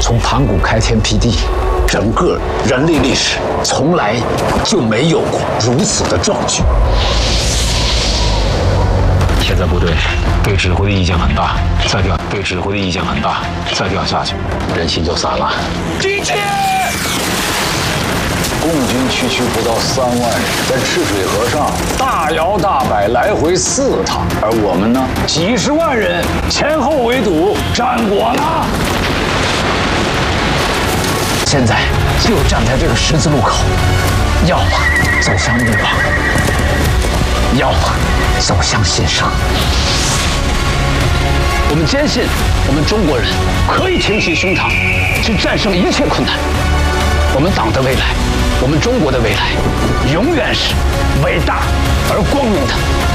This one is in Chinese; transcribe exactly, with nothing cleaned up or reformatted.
从盘古开天辟地，整个人类历史从来就没有过如此的壮举。现在部队对指挥的意见很大，再掉对指挥的意见很大，再掉下去，人心就散了。 进去！ 共军区区不到三万人，在赤水河上大摇大摆来回四趟，而我们呢，几十万人前后围堵，战果呢？ 现在就站在这个十字路口，要么走向灭亡，要么走向新生。 我们坚信，我们中国人可以挺起胸膛，去战胜一切困难。我们党的未来，我们中国的未来，永远是伟大而光明的。